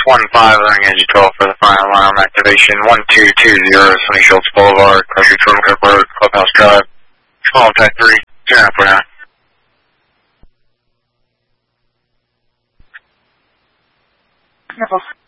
615, Engine 12 for the final alarm activation. 1220, Sunny Schultz Boulevard, Country Trimcook Road, Clubhouse Drive. Small Type 3, 0949. Careful.